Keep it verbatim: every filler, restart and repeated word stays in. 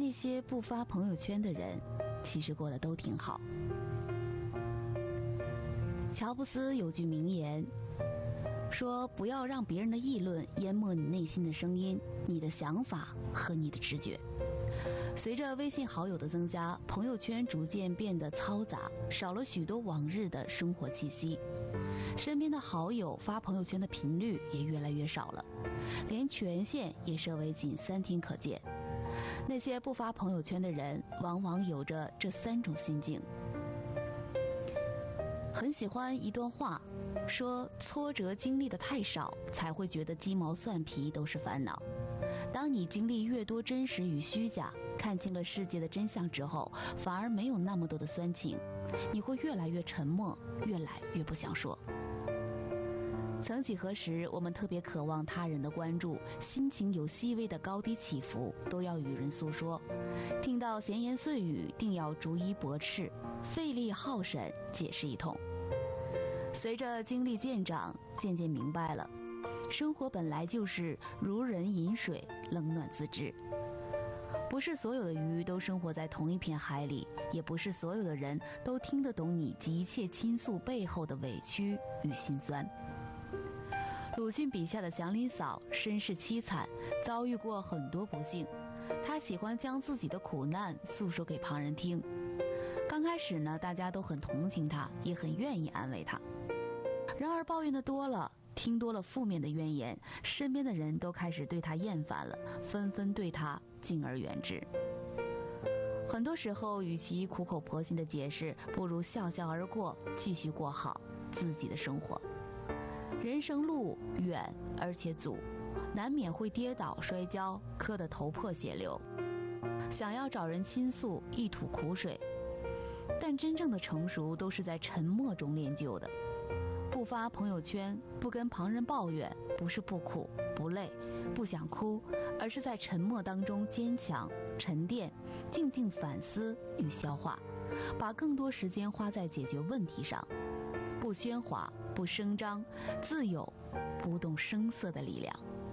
那些不发朋友圈的人，其实过得都挺好。乔布斯有句名言说，不要让别人的议论淹没你内心的声音、你的想法和你的直觉。随着微信好友的增加，朋友圈逐渐变得嘈杂，少了许多往日的生活气息。身边的好友发朋友圈的频率也越来越少了，连权限也设为仅三天可见。那些不发朋友圈的人，往往有着这三种心境。很喜欢一段话，说挫折经历的太少，才会觉得鸡毛蒜皮都是烦恼。当你经历越多真实与虚假，看清了世界的真相之后，反而没有那么多的酸情，你会越来越沉默，越来越不想说。曾几何时，我们特别渴望他人的关注，心情有细微的高低起伏，都要与人诉说。听到闲言碎语，定要逐一驳斥，费力耗神解释一通。随着经历渐长，渐渐明白了，生活本来就是如人饮水，冷暖自知。不是所有的鱼都生活在同一片海里，也不是所有的人都听得懂你急切倾诉背后的委屈与心酸。鲁迅笔下的祥林嫂身世凄惨，遭遇过很多不幸，她喜欢将自己的苦难诉说给旁人听。刚开始呢，大家都很同情她，也很愿意安慰她。然而抱怨的多了，听多了负面的怨言，身边的人都开始对她厌烦了，纷纷对她敬而远之。很多时候，与其苦口婆心的解释，不如笑笑而过，继续过好自己的生活。人生路远而且阻，难免会跌倒摔跤，磕得头破血流。想要找人倾诉，一吐苦水，但真正的成熟都是在沉默中练就的。不发朋友圈，不跟旁人抱怨，不是不苦不累不想哭，而是在沉默当中坚强沉淀，静静反思与消化，把更多时间花在解决问题上。不喧哗不声张，自有不动声色的力量。